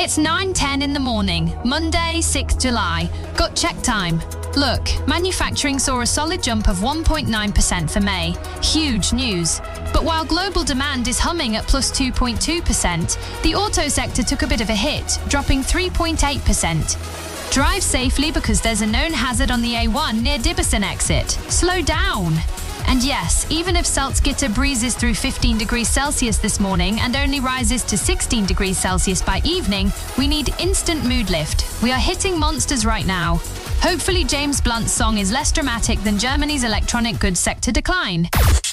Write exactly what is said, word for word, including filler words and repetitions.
It's nine ten in the morning, Monday, sixth of July. Got check time. Look, manufacturing saw a solid jump of one point nine percent for May. Huge news. But while global demand is humming at plus two point two percent, the auto sector took a bit of a hit, dropping three point eight percent. Drive safely because there's a known hazard on the A one near Dibberson exit. Slow down. And yes, even if Salzgitter breezes through fifteen degrees Celsius this morning and only rises to sixteen degrees Celsius by evening, we need instant mood lift. We are hitting monsters right now. Hopefully James Blunt's song is less dramatic than Germany's electronic goods sector decline.